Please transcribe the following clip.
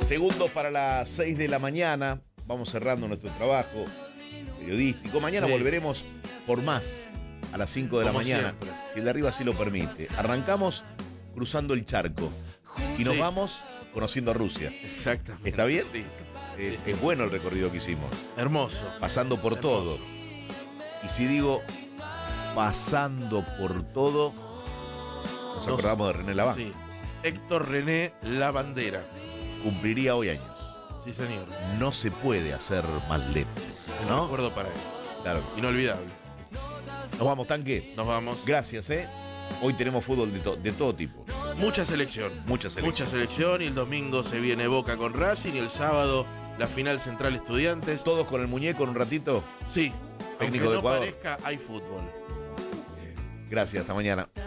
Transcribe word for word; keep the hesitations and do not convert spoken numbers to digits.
Segundos para las seis de la mañana. Vamos cerrando nuestro trabajo periodístico. Mañana sí. volveremos por más a las cinco de la Como mañana. siempre. Si el de arriba sí lo permite. Arrancamos cruzando el charco y nos Sí. vamos conociendo a Rusia. Exactamente. ¿Está bien? Sí. Eh, Sí, sí. Es bueno el recorrido que hicimos. Hermoso. Pasando por Hermoso. todo. Y si digo pasando por todo, nos Nos- acordamos de René Laván. Sí. Héctor René Lavandera. Cumpliría hoy años. Sí, señor. No se puede hacer más lejos, Un ¿no? recuerdo para él. Claro que sí. Inolvidable. Nos vamos, Tanque. Nos vamos. Gracias, ¿eh? Hoy tenemos fútbol de, to- de todo tipo. Mucha selección. Mucha selección. Mucha selección. Y el domingo se viene Boca con Racing. Y el sábado la final Central Estudiantes. Todos con el muñeco en un ratito. Sí. Técnico Aunque de no Ecuador. parezca, hay fútbol. Gracias, hasta mañana.